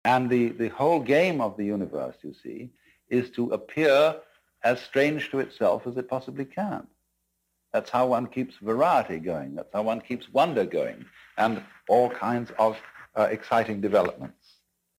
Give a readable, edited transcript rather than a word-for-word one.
And the whole game of the universe, you see, is to appear as strange to itself as it possibly can. That's how one keeps variety going. That's how one keeps wonder going and all kinds of exciting development.